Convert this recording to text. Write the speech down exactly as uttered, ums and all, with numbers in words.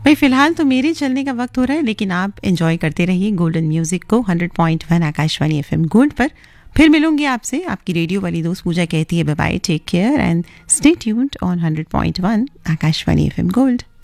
भाई फिलहाल तो मेरे चलने का वक्त हो रहा है, लेकिन आप एंजॉय करते रहिए गोल्डन म्यूजिक को hundred point one Akashvani FM gold पर। फिर मिलूंगी आपसे, आपकी रेडियो वाली दोस्त पूजा कहती है bye bye, take care and stay tuned on hundred point one Akashvani FM gold.